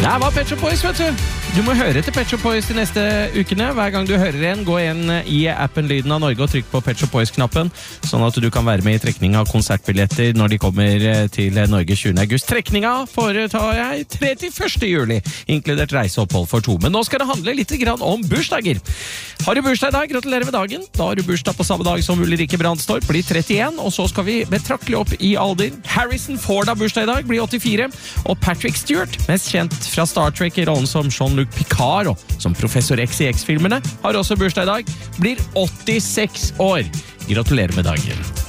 Det var Pet Shop Boys, vet du. Du må høre til Pet Shop Boys de neste ukene. Hver gang du hører en, gå inn i appen Lyden av Norge og trykk på Pet Shop Boys-knappen, sånn at du kan være med i trekning av konsertbilletter når de kommer til Norge 20. august. Trekninga foretar jeg 31. juli, inkludert reiseopphold for 2. Men nå skal det handle litt grann om bursdager. Har du bursdag i dag? Gratulerer med dagen. Da har du bursdag på samme dag som Ulrikke Brandstorp, blir 31, og så skal vi betraktelig opp i alder. Harrison Ford har bursdag i dag, blir 84, og Patrick Stewart, mest kjent fra Star Trek i rollen som Jean-Luc Picard og som Professor X i X-filmene, har også bursdag i dag, blir 86 år. Gratulerer med dagen.